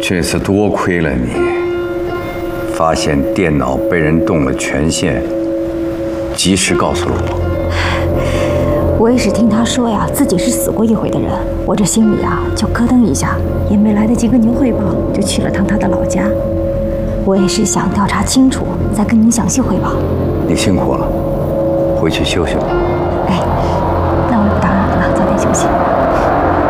这次多亏了你，发现电脑被人动了权限，及时告诉了我。 我也是听他说呀，自己是死过一回的人，我这心里啊就咯噔一下，也没来得及跟您汇报，就去了趟他的老家。我也是想调查清楚，再跟您详细汇报。 你辛苦了，回去休息吧。 哎，那我也不打扰您了，早点休息。